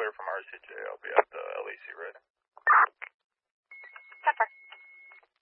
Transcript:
from RCJ. I'll be at the LEC right